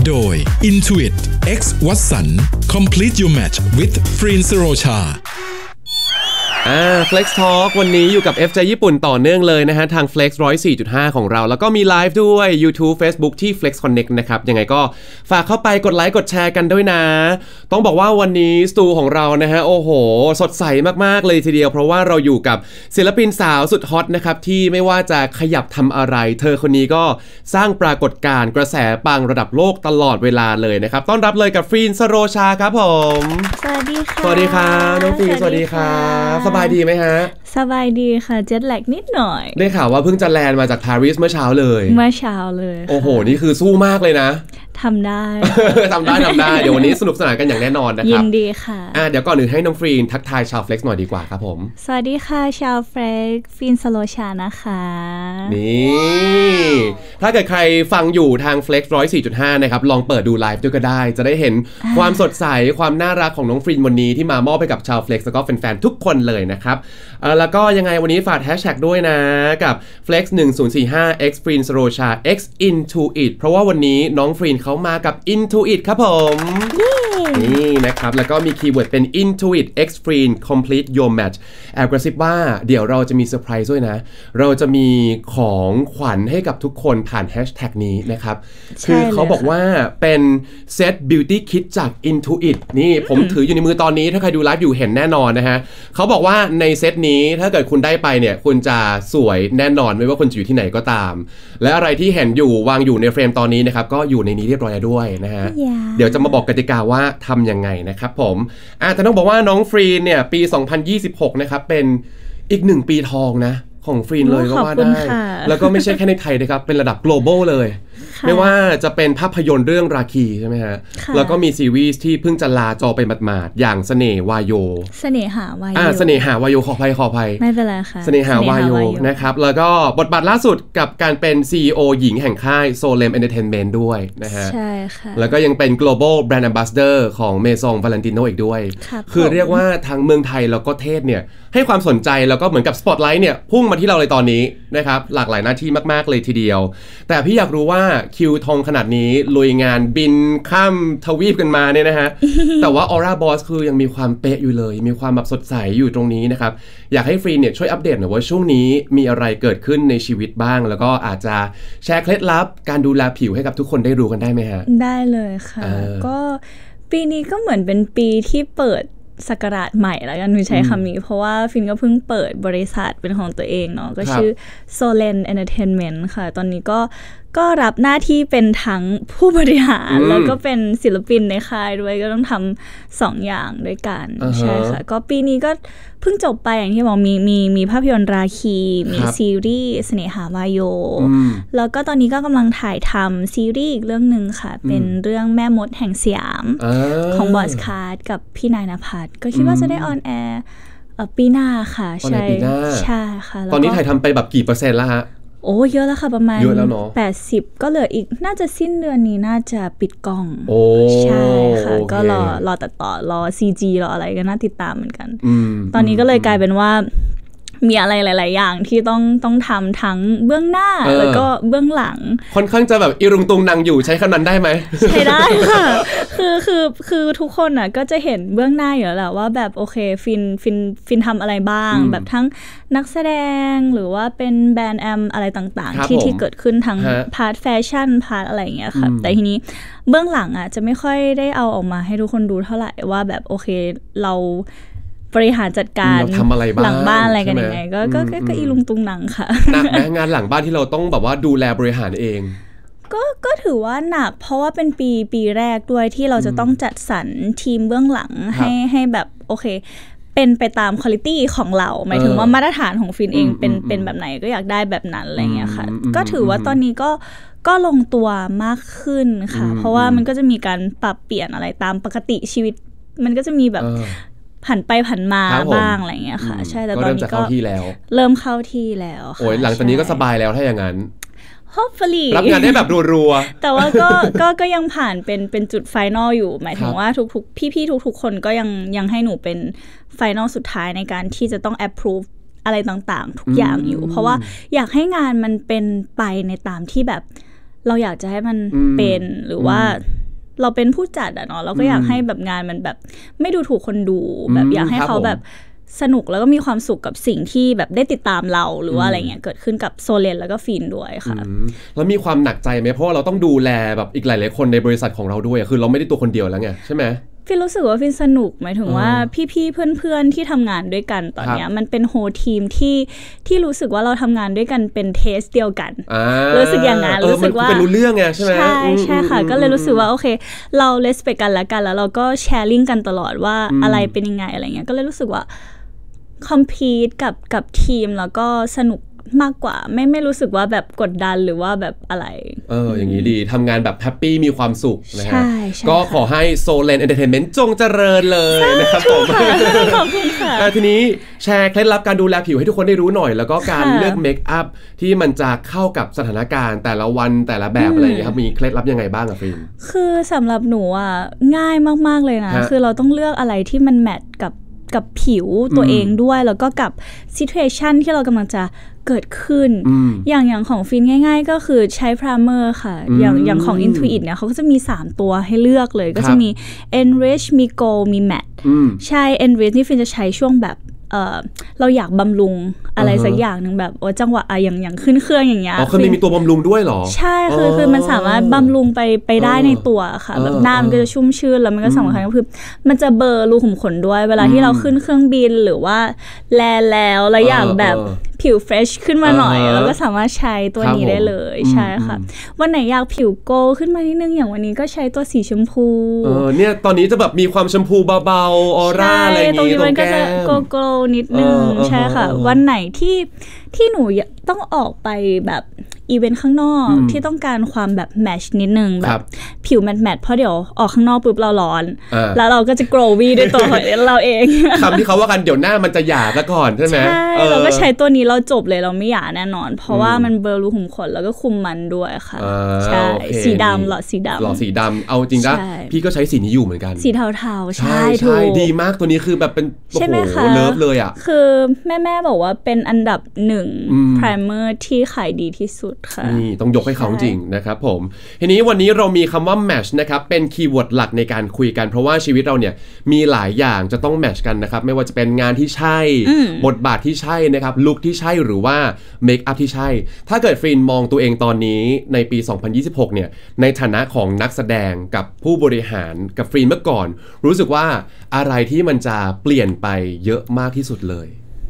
โดย Intuit X Watson Complete Your Match with Frin Srocha Flex Talk วันนี้อยู่กับ FJ ญี่ปุ่นต่อเนื่องเลยนะฮะทาง Flex 104.5 ของเราแล้วก็มีไลฟ์ด้วย YouTube Facebook ที่ Flex Connect นะครับยังไงก็ฝากเข้าไปกดไลค์กดแชร์กันด้วยนะต้องบอกว่าวันนี้สตูของเรานะฮะโอ้โหสดใสมากๆเลยทีเดียวเพราะว่าเราอยู่กับศิลปินสาวสุดฮอตนะครับที่ไม่ว่าจะขยับทำอะไรเธอคนนี้ก็สร้างปรากฏการณ์กระแสปังระดับโลกตลอดเวลาเลยนะครับต้อนรับเลยกับฟรีน สโรชาครับผมสวัสดีค่ะสวัสดีครับน้องฟรีนสวัสดีครับสบายดีไหมฮะสบายดีค่ะเจ็ตแลกนิดหน่อยได้ข่าวว่าเพิ่งจะแลนด์มาจากปารีสเมื่อเช้าเลยเมื่อเช้าเลยโอ้โหนี่คือสู้มากเลยนะทำได้ทำได้เดี๋ยววันนี้สนุกสนานกันอย่างแน่นอนนะครับยินดีค่ะเดี๋ยวก่อนอื่นให้น้องฟรีนทักทายชาวเฟล็กซ์หน่อยดีกว่าครับผมสวัสดีค่ะชาวเฟล็กซ์ฟรีน สโรชานะคะนี่ถ้าเกิดใครฟังอยู่ทางเฟล็กซ์ 104.5 นะครับลองเปิดดูไลฟ์ด้วยก็ได้จะได้เห็นความสดใสความน่ารักของน้องฟรีนวันนี้ที่มามอบให้กับชาวเฟล็กซ์แล้วก็แฟนๆทุกคนเลยนะครับแล้วก็ยังไงวันนี้ฝากแฮชแท็กด้วยนะกับ Flex 1045 X Frin Srocha X Intuit เพราะว่าวันนี้น้องฟรีนเขามากับ Intuit ครับผมนี่นะครับแล้วก็มีคีย์เวิร์ดเป็น Intuit X Frin Complete Your Match แอบกระซิบว่าเดี๋ยวเราจะมีเซอร์ไพรส์ด้วยนะเราจะมีของขวัญให้กับทุกคนผ่านแฮชแท็กนี้นะครับคือเขาบอกว่าเป็นเซต Beauty Kit จาก Intuit นี่ผมถืออยู่ในมือตอนนี้ถ้าใครดูไลฟ์อยู่เห็นแน่นอนนะฮะเขาบอกว่าในเซตนี้ถ้าเกิดคุณได้ไปเนี่ยคุณจะสวยแน่นอนไม่ว่าคุณจะอยู่ที่ไหนก็ตามและอะไรที่เห็นอยู่วางอยู่ในเฟรมตอนนี้นะครับก็อยู่ในนี้เรียบร้อยแล้วด้วยนะฮะ เดี๋ยวจะมาบอกกติกาว่าทำยังไงนะครับผมแต่ต้องบอกว่าน้องฟรีนเนี่ยปี 2026 นะครับเป็นอีก1ปีทองนะของฟรีนเลยก็ว่าได้แล้วก็ไม่ใช่แค่ในไทยนะครับเป็นระดับ global เลยไม่ว่าจะเป็นภาพยนตร์เรื่องราคีใช่ไหมฮะแล้วก็มีซีรีส์ที่เพิ่งจะลาจอไปหมาดๆอย่างเสน่ห์วายโยเสน่หาวายโยเสน่หาวายโยขออภัยไม่เป็นไรค่ะเสน่หาวายโยนะครับแล้วก็บทบาทล่าสุดกับการเป็น CEO หญิงแห่งค่าย Solem Entertainment ด้วยนะฮะใช่ค่ะแล้วก็ยังเป็น global brand ambassador ของ Maison Valentino อีกด้วยคือเรียกว่าทางเมืองไทยแล้วก็เทศเนี่ยให้ความสนใจแล้วก็เหมือนกับ Spotlight เนี่ยพุ่งมาที่เราเลยตอนนี้นะครับหลากหลายหน้าที่มากๆเลยทีเดียวแต่พี่อยากรู้ว่าคิวทองขนาดนี้ลุยงานบินข้ามทวีปกันมาเนี่ยนะฮะ แต่ว่า Aura Boss คือยังมีความเป๊ะอยู่เลยมีความแบบสดใสอยู่ตรงนี้นะครับอยากให้ฟรีเนี่ยช่วยอัปเดตหน่อยว่าช่วงนี้มีอะไรเกิดขึ้นในชีวิตบ้างแล้วก็อาจจะแชร์เคล็ดลับการดูแลผิวให้กับทุกคนได้รู้กันได้ไหมฮะได้เลยค่ะก็ปีนี้ก็เหมือนเป็นปีที่เปิดศักราชใหม่แล้วกันใช้คำนี้เพราะว่าฟินก็เพิ่งเปิดบริษัทเป็นของตัวเองเนาะก็ชื่อ Solem Entertainment ค่ะตอนนี้ก็รับหน้าที่เป็นทั้งผู้บริหารแล้วก็เป็นศิลปินในค่ายด้วยก็ต้องทำ2 อย่างด้วยกันใช่ค่ะก็ปีนี้ก็เพิ่งจบไปอย่างที่บอกมีภาพยนตร์ราคีมีซีรีส์เสน่หาวายโยแล้วก็ตอนนี้ก็กำลังถ่ายทำซีรีส์อีกเรื่องนึงค่ะเป็นเรื่องแม่มดแห่งสยามของบอสคาร์ดกับพี่นายณภัทรก็คิดว่าจะได้ออนแอร์ปีหน้าค่ะใช่ค่ะตอนนี้ถ่ายทำไปแบบกี่เปอร์เซ็นต์แล้วฮะโอ้เยอะแล้วค่ะประมาณ80ก็เหลืออีกน่าจะสิ้นเดือนนี้น่าจะปิดกล้องใช่ค่ะก็รอตัดต่อรอ CG รออะไรก็น่าติดตามเหมือนกันตอนนี้ก็เลยกลายเป็นว่ามีอะไรหลายๆอย่างที่ต้องทำทั้งเบื้องหน้าแล้วก็เบื้องหลังค่อนข้างจะแบบอีรุงตุงนังอยู่ใช้คำนั้นได้ไหมใช้ได้ค่ะคือทุกคนอ่ะก็จะเห็นเบื้องหน้าอยู่แล้วแหละว่าแบบโอเคฟินทำอะไรบ้างแบบทั้งนักแสดงหรือว่าเป็นแบรนด์แอมอะไรต่างๆที่เกิดขึ้นทั้งพาร์ทแฟชั่นพาร์ทอะไรอย่างเงี้ยค่ะแต่ทีนี้เบื้องหลังอ่ะจะไม่ค่อยได้เอาออกมาให้ทุกคนดูเท่าไหร่ว่าแบบโอเคเราบริหารจัดการหลังบ้านอะไรกันยังไงก็อีลุงตุงนังค่ะหนักนะงานหลังบ้านที่เราต้องแบบว่าดูแลบริหารเองก็ถือว่าหนักเพราะว่าเป็นปีแรกด้วยที่เราจะต้องจัดสรรทีมเบื้องหลังให้แบบโอเคเป็นไปตามคุณภาพของเราหมายถึงว่ามาตรฐานของฟินเองเป็นแบบไหนก็อยากได้แบบนั้นอะไรเงี้ยค่ะก็ถือว่าตอนนี้ก็ลงตัวมากขึ้นค่ะเพราะว่ามันก็จะมีการปรับเปลี่ยนอะไรตามปกติชีวิตมันก็จะมีแบบผันไปผันมาบ้างอะไรเงี้ยค่ะใช่แต่ตอนนี้ก็เริ่มเข้าที่แล้วค่ะโอ้ยหลังจากนี้ก็สบายแล้วถ้าอย่างนั้น hopefully รับงานได้แบบรัวๆแต่ว่าก็ยังผ่านเป็นจุดไฟนอลอยู่หมายถึงว่าทุกพี่ๆทุกคนก็ยังให้หนูเป็นไฟนอลสุดท้ายในการที่จะต้อง approve อะไรต่างๆทุกอย่างอยู่เพราะว่าอยากให้งานมันเป็นไปในตามที่แบบเราอยากจะให้มันเป็นหรือว่าเราเป็นผู้จัดอะเนาะเราก็อยากให้แบบงานมันแบบไม่ดูถูกคนดูแบบอยากให้เขาแบบสนุกแล้วก็มีความสุขกับสิ่งที่แบบได้ติดตามเราหรือว่าอะไรเงี้ยเกิดขึ้นกับโซเลนแล้วก็ฟินด้วยค่ะแล้วมีความหนักใจไหมเพราะว่าเราต้องดูแลแบบอีกหลายๆคนในบริษัทของเราด้วยคือเราไม่ได้ตัวคนเดียวแล้วไงใช่ไหมฟินรู้สึกว่าฟินสนุกหมายถึงว่าพี่ๆเพื่อนๆที่ทำงานด้วยกันตอนนี้มันเป็นโฮทีมที่รู้สึกว่าเราทำงานด้วยกันเป็นเทสเดียวกันรู้สึกอย่างนั้นรู้สึกว่าเป็นรู้เรื่องไงใช่ไหมใช่ค่ะก็เลยรู้สึกว่าโอเคเราเลสเปคกันแล้วเราก็แชร์ลิงก์กันตลอดว่าอะไรเป็นยังไงอะไรเงี้ยก็เลยรู้สึกว่าคอมพีทกับทีมแล้วก็สนุกมากกว่าไม่รู้สึกว่าแบบกดดันหรือว่าแบบอะไรอย่างนี้ดีทำงานแบบแฮปปี้มีความสุขนะฮะก็ขอให้โซเลนเอนเตอร์เทนเมนต์จงเจริญเลยนะครับผมขอบคุณค่ะทีนี้แชร์เคล็ดลับการดูแลผิวให้ทุกคนได้รู้หน่อยแล้วก็การเลือกเมคอัพที่มันจะเข้ากับสถานการณ์แต่ละวันแต่ละแบบอะไรอย่างเงี้ยครับมีเคล็ดลับยังไงบ้างอะฟิล์มคือสำหรับหนูอ่ะง่ายมากๆเลยนะคือเราต้องเลือกอะไรที่มันแมทกับผิวตัวเองด้วยแล้วก็กับ situation ที่เรากำลังจะเกิดขึ้นอย่างของฟินง่ายๆก็คือใช้ primer ค่ะอย่างของ Intuit เนี่ยเขาก็จะมี3ตัวให้เลือกเลยก็จะมี enrich มี gold มี matte ใช่ enrich นี่ฟินจะใช้ช่วงแบบเราอยากบำรุงอะไรสักอย่างนึงแบบจังหวะอย่างขึ้นเครื่องอย่างเงี้ยคือมีตัวบำรุงด้วยเหรอใช่คือมันสามารถบำรุงไปได้ในตัวค่ะแบบหน้ามันก็จะชุ่มชื่นแล้วมันก็สำคัญก็คือมันจะเบลอรูขุมขนด้วยเวลาที่เราขึ้นเครื่องบินหรือว่าแล้วอยากแบบผิวเฟรชขึ้นมาหน่อยเราก็สามารถใช้ตัวนี้ได้เลยใช่ค่ะวันไหนอยากผิวโกลขึ้นมานิดนึงอย่างวันนี้ก็ใช้ตัวสีชมพูเนี่ยตอนนี้จะแบบมีความชมพูเบาๆออร่าอะไรอย่างงี้ตรงมันก็จะโกลนิดนึงใช่ค่ะวันไหนที่หนูต้องออกไปแบบอีเวนต์ข้างนอกที่ต้องการความแบบแมชนิดนึงแบบผิวแมทเพราะเดี๋ยวออกข้างนอกปุ๊บเราร้อนแล้วเราก็จะโกลวี่ด้วยตัวของเราเองคำที่เขาว่ากันเดี๋ยวหน้ามันจะหยาซะก่อนใช่ไหมใช่เราก็ใช้ตัวนี้เราจบเลยเราไม่หยาแน่นอนเพราะว่ามันเบลอรูขุมขนแล้วก็คุมมันด้วยค่ะใช่สีดำหลอดสีดำเอาจริงนะพี่ก็ใช้สีนี้อยู่เหมือนกันสีเทาๆใช่ดีมากตัวนี้คือแบบเป็นโอ้โหเลิฟเลยอ่ะคือแม่บอกว่าเป็นอันดับ1 primer ที่ขายดีที่สุดค่ะนี่ต้องยกให้เขาจริงนะครับผมทีนี้วันนี้เรามีคำว่า match นะครับเป็นคีย์เวิร์ดหลักในการคุยกันเพราะว่าชีวิตเราเนี่ยมีหลายอย่างจะต้อง match กันนะครับไม่ว่าจะเป็นงานที่ใช่บทบาทที่ใช่นะครับลุคที่ใช่หรือว่าเมคอัพที่ใช่ถ้าเกิดฟรีนมองตัวเองตอนนี้ในปี 2026 เนี่ยในฐานะของนักแสดงกับผู้บริหารกับฟรีนเมื่อก่อนรู้สึกว่าอะไรที่มันจะเปลี่ยนไปเยอะมากที่สุดเลย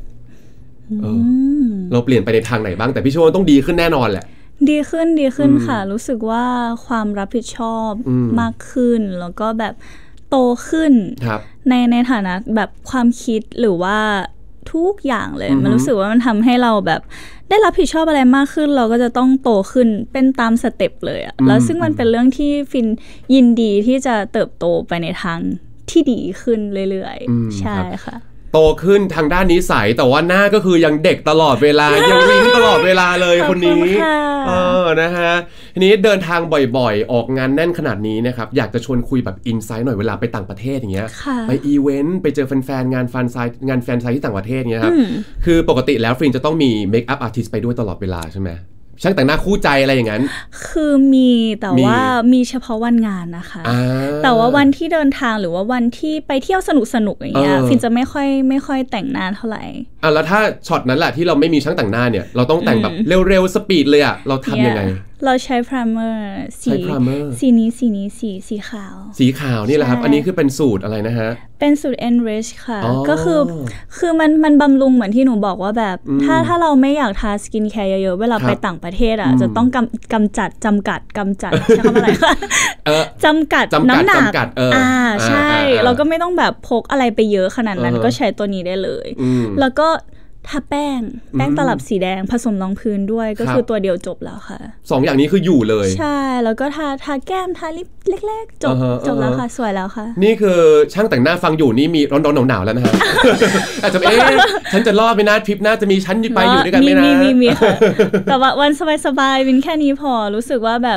เราเปลี่ยนไปในทางไหนบ้างแต่พี่โชว์ต้องดีขึ้นแน่นอนแหละดีขึ้นค่ะรู้สึกว่าความรับผิดชอบมากขึ้นแล้วก็แบบโตขึ้นในฐานะแบบความคิดหรือว่าทุกอย่างเลยมันรู้สึกว่ามันทำให้เราแบบได้รับผิดชอบอะไรมากขึ้นเราก็จะต้องโตขึ้นเป็นตามสเต็ปเลยอะแล้วซึ่งมันเป็นเรื่องที่ฟินยินดีที่จะเติบโตไปในทางที่ดีขึ้นเรื่อยๆใช่ค่ะโตขึ้นทางด้านนิสัยแต่ว่าหน้าก็คือยังเด็กตลอดเวลา ยังวิ่งตลอดเวลาเลยคนนี้นะฮะทีนี้เดินทางบ่อยๆออกงานแน่นขนาดนี้นะครับอยากจะชวนคุยแบบอินไซต์หน่อยเวลาไปต่างประเทศอย่างเงี้ยไปอีเวนต์ไปเจอแฟนๆงานแฟนไซต์ที่ต่างประเทศเงี้ยครับคือปกติแล้วฟรีนจะต้องมีเมคอัพอาร์ติสต์ไปด้วยตลอดเวลาใช่ไหมช่างแต่งหน้าคู่ใจอะไรอย่างนั้นคือมีแต่ว่ามีเฉพาะวันงานนะคะแต่ว่าวันที่เดินทางหรือว่าวันที่ไปเที่ยวสนุกอย่างเงี้ยฟินจะไม่ค่อยแต่งหน้าเท่าไหร่แล้วถ้าช็อตนั้นแหละที่เราไม่มีช่างแต่งหน้าเนี่ยเราต้องแต่งแบบเร็วๆสปีดเลยอ่ะเราทำยังไงเราใช้ primer สีนี้สีขาวนี่แหละครับอันนี้คือเป็นสูตรอะไรนะฮะเป็นสูตร enrich ค่ะก็คือมันบำรุงเหมือนที่หนูบอกว่าแบบถ้าเราไม่อยากทาสกินแคร์เยอะๆเวลาไปต่างประเทศอ่ะจะต้องกำจัดใช้คำอะไรคะจำกัดน้ำหนักใช่เราก็ไม่ต้องแบบพกอะไรไปเยอะขนาดนั้นก็ใช้ตัวนี้ได้เลยแล้วก็ทาแป้งตลับสีแดงผสมรองพื้นด้วยก็คือตัวเดียวจบแล้วค่ะ 2 อย่างนี้คืออยู่เลยใช่แล้วก็ทาแก้มทาลิปเล็กๆจบแล้วค่ะสวยแล้วค่ะนี่คือช่างแต่งหน้าฟังอยู่นี่มีร้อนๆหนาวๆแล้วนะฮะ อาจจะฉันจะรอดไหมนะทริปหน้าจะมีฉันไปอยู่ด้วยกันไหมนะมีค่ะแต่ว่าวันสบายๆวินแค่นี้พอรู้สึกว่าแบบ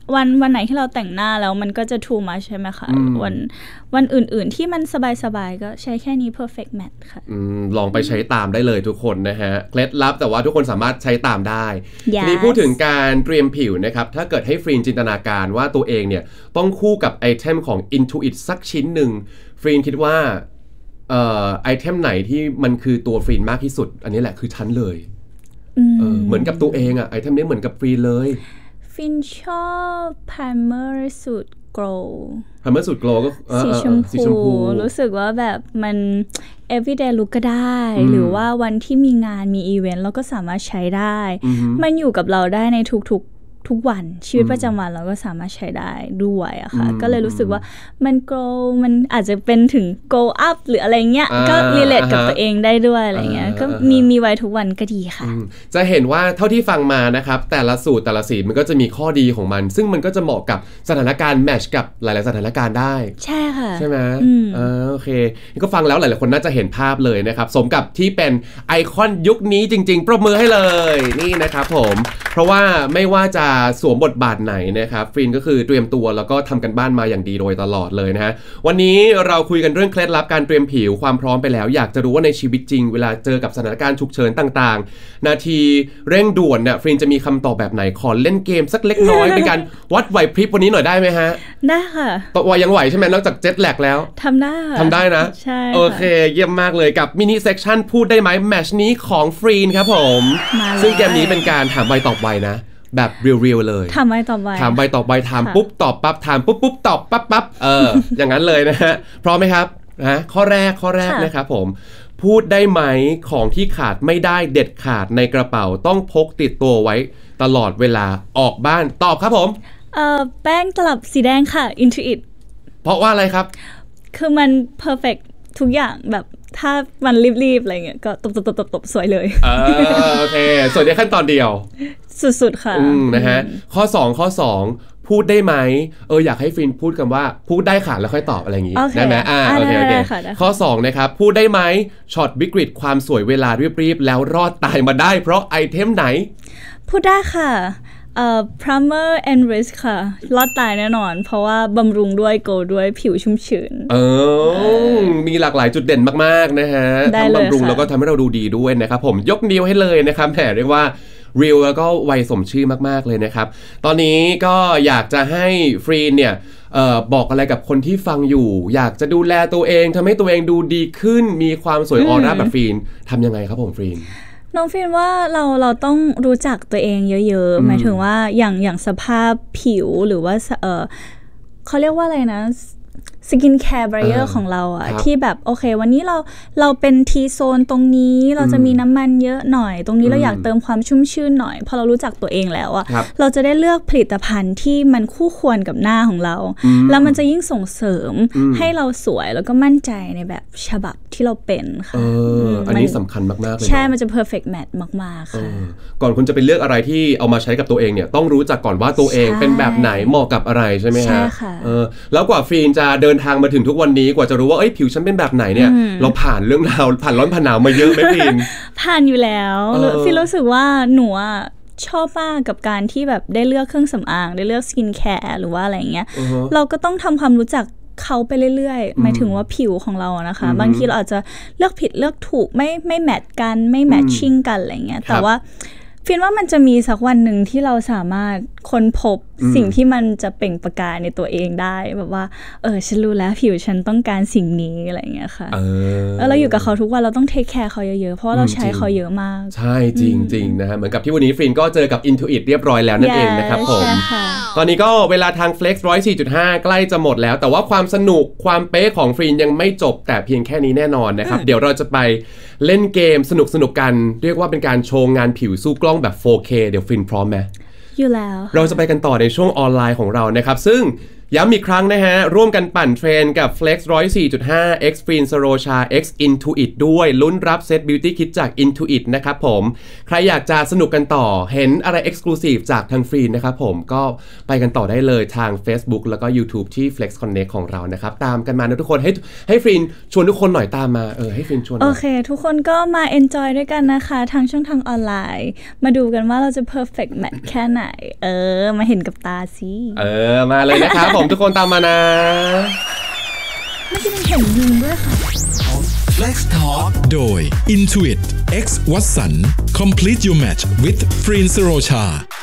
วันไหนที่เราแต่งหน้าแล้วมันก็จะ too much ใช่ไหมคะวันอื่นๆที่มันสบายๆก็ใช้แค่นี้ perfect match ค่ะลองไปใช้ตามได้เลยทุกคนนะฮะเคล็ดลับแต่ว่าทุกคนสามารถใช้ตามได้ yes. ทีนี้พูดถึงการเตรียมผิวนะครับถ้าเกิดให้ฟรีนจินตนาการว่าตัวเองเนี่ยต้องคู่กับไอเทมของ Intuit สักชิ้นหนึ่งฟรีนคิดว่าไอเทมไหนที่มันคือตัวฟรีนมากที่สุดอันนี้แหละคือชั้นเลยเหมือนกับตัวเองอะไอเทมนี้เหมือนกับฟรีนเลยฟินชอบ primer สูตร glow primer สูตร glow ก็สีชมพูรู้สึกว่าแบบมัน everyday look ก็ได้หรือว่าวันที่มีงานมีอีเวนต์เราก็สามารถใช้ได้มันอยู่กับเราได้ในทุกวันชีวิตประจำวันเราก็สามารถใช้ได้ด้วยอะค่ะก็เลยรู้สึกว่ามัน grow มันอาจจะเป็นถึง grow up หรืออะไรเงี้ยก็ relate กับตัวเองได้ด้วยอะไรเงี้ยก็มีไว้ทุกวันก็ดีค่ะจะเห็นว่าเท่าที่ฟังมานะครับแต่ละสูตรแต่ละสีมันก็จะมีข้อดีของมันซึ่งมันก็จะเหมาะกับสถานการณ์แมทช์กับหลายๆสถานการณ์ได้ใช่ค่ะใช่ไหมโอเคก็ฟังแล้วหลายๆคนน่าจะเห็นภาพเลยนะครับสมกับที่เป็นไอคอนยุคนี้จริงๆปรบมือให้เลยนี่นะครับผมเพราะว่าไม่ว่าจะสวมบทบาทไหนนะครับฟรีนก็คือเตรียมตัวแล้วก็ทำกันบ้านมาอย่างดีโดยตลอดเลยนะฮะวันนี้เราคุยกันเรื่องเคล็ดลับการเตรียมผิวความพร้อมไปแล้วอยากจะรู้ว่าในชีวิตจริงเวลาเจอกับสถานการณ์ฉุกเฉินต่างๆนาทีเร่งด่วนเนี่ยฟรีนจะมีคำตอบแบบไหนขอเล่นเกมสักเล็กน้อย เป็นการวัดไหวพริบวันนี้หน่อยได้ไหมฮะได้ค่ะตัวยังไหวใช่ไหมนอกจากเจ็ตแลกแล้วทำได้นะใช่โอเคเยี่ยมมากเลยกับมินิเซกชันพูดได้ไหมแมตช์นี้ของฟรีนครับผมซึ่งเกมนี้เป็นการถามไวตอบไวนะแบบเรียวๆเลยถามไวตอบไวถามไวตอบไวถามปุ๊บตอบปั๊บถามปุ๊บตอบปั๊บอย่างนั้นเลยนะฮะพร้อมไหมครับนะข้อแรกนะครับผมพูดได้ไหมของที่ขาดไม่ได้เด็ดขาดในกระเป๋าต้องพกติดตัวไว้ตลอดเวลาออกบ้านตอบครับผมแป้งตลับสีแดงค่ะ Intuit เพราะว่าอะไรครับคือมัน perfect ทุกอย่างแบบถ้ามันรีบๆอะไรเงี้ยก็ตบสวยเลยโอเคสวยในขั้นตอนเดียวสุดๆค่ะนะฮะข้อ2พูดได้ไหมอยากให้ฟินพูดกันว่าพูดได้ค่ะแล้วค่อยตอบอะไรอย่างงี้ได้ไหมโอเคข้อ2นะครับพูดได้ไหมช็อตวิกฤตความสวยเวลารีบๆแล้วรอดตายมาได้เพราะไอเทมไหนพูดได้ค่ะprimer and risk ค่ะรอดตายแน่นอนเพราะว่าบำรุงด้วยโกลด้วยผิวชุ่มชื้นมีหลากหลายจุดเด่นมากๆนะฮะทั้งบำรุงแล้วก็ทำให้เราดูดีด้วยนะครับผมยกนิ้วให้เลยนะครับแหมเรียกว่าเรียลแล้วก็ไวสมชื่อมากๆเลยนะครับตอนนี้ก็อยากจะให้ฟรีนเนี่ยบอกอะไรกับคนที่ฟังอยู่อยากจะดูแลตัวเองทำให้ตัวเองดูดีขึ้นมีความสวยออร่าแบบฟรีนทำยังไงครับผมฟรีนน้องฟินว่าเราต้องรู้จักตัวเองเยอะๆหมายถึงว่าอย่างสภาพผิวหรือว่าเขาเรียกว่าอะไรนะสกินแคร์บารีเออร์ของเราอะที่แบบโอเควันนี้เราเป็นทีโซนตรงนี้เราจะมีน้ำมันเยอะหน่อยตรงนี้เราอยากเติมความชุ่มชื่นหน่อยพอเรารู้จักตัวเองแล้วอะเราจะได้เลือกผลิตภัณฑ์ที่มันคู่ควรกับหน้าของเราแล้วมันจะยิ่งส่งเสริมให้เราสวยแล้วก็มั่นใจในแบบฉบับที่เราเป็นค่ะอันนี้สำคัญมากๆเลยใช่มันจะ perfect match มากๆค่ะก่อนคุณจะไปเลือกอะไรที่เอามาใช้กับตัวเองเนี่ยต้องรู้จักก่อนว่าตัวเองเป็นแบบไหนเหมาะกับอะไรใช่ไหมฮะแล้วกว่าฟรีนจะเดินทางมาถึงทุกวันนี้กว่าจะรู้ว่าผิวฉันเป็นแบบไหนเนี่ยเราผ่านเรื่องราวผ่านร้อนผ่านหนาวมาเยอะไหมฟินผ่านอยู่แล้วฟินรู้สึกว่าหนูชอบมากกับการที่แบบได้เลือกเครื่องสำอางได้เลือกสกินแคร์หรือว่าอะไรเงี้ยเราก็ต้องทำความรู้จักเขาไปเรื่อยๆหมายถึงว่าผิวของเรานะคะบางทีเราอาจจะเลือกผิดเลือกถูกไม่แมทกันไม่แมทชิ่งกันอะไรเงี้ยแต่ว่าฟินว่ามันจะมีสักวันหนึ่งที่เราสามารถค้นพบสิ่งที่มันจะเปล่งประกายในตัวเองได้แบบว่าฉันรู้แล้วผิวฉันต้องการสิ่งนี้อะไรอย่างเงี้ยค่ะแล้วเราอยู่กับเขาทุกวันเราต้องเทคแคร์เขาเยอะๆเพราะว่าเราใช้เขาเยอะมากใช่จริงๆนะฮะเหมือนกับที่วันนี้ฟินก็เจอกับ Intuit เรียบร้อยแล้วนั่นเองนะครับผมตอนนี้ก็เวลาทาง Flex 104.5 ใกล้จะหมดแล้วแต่ว่าความสนุกความเป๊ะของฟินยังไม่จบแต่เพียงแค่นี้แน่นอนนะครับเดี๋ยวเราจะไปเล่นเกมสนุกกันเรียกว่าเป็นการโชว์งานผิวสู้กล้องแบบ 4K เดี๋ยวฟินพร้อมไหมอยู่แล้วเราจะไปกันต่อในช่วงออนไลน์ของเรานะครับซึ่งย้ำอีกครั้งนะฮะร่วมกันปั่นเทรนกับ Flex 104.5 X Freen Serocha X Intuit ด้วยลุ้นรับเซต Beauty Kit จาก Intuit นะครับผมใครอยากจะสนุกกันต่อเห็นอะไร Exclusive จากทางฟรีนนะครับผมก็ไปกันต่อได้เลยทาง Facebook แล้วก็ YouTube ที่ Flex Connect ของเรานะครับตามกันมานะทุกคนให้ฟรีนชวนทุกคนหน่อยตามมาให้ฟรีนชวนโอเคทุกคนก็มา enjoy ด้วยกันนะคะทางช่องทางออนไลน์มาดูกันว่าเราจะ perfect match แค่ไหนมาเห็นกับตาสิมาเลยนะครับ ผมทุกคนตามมานะไม่ใช่เห็นยุงด้วยค่ะ Flex Talk โดย Intuit X Watson Complete Your Match with Freen Serocha